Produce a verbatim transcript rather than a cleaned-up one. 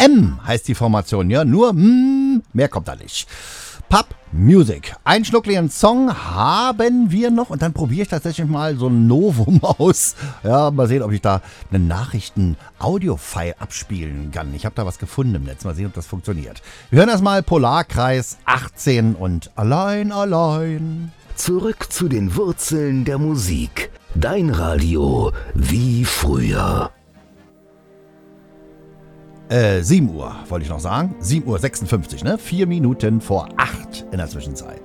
M heißt die Formation, ja, nur mm, mehr kommt da nicht. Pub Music. Ein schnuckligen Song haben wir noch und dann probiere ich tatsächlich mal so ein Novum aus. Ja, mal sehen, ob ich da einen Nachrichten-Audio-File abspielen kann. Ich habe da was gefunden im Netz. Mal sehen, ob das funktioniert. Wir hören erstmal Polarkreis achtzehn und Allein, allein. Zurück zu den Wurzeln der Musik. Dein Radio wie früher. Äh, sieben Uhr, wollte ich noch sagen. sieben Uhr sechsundfünfzig, ne? Vier Minuten vor acht in der Zwischenzeit.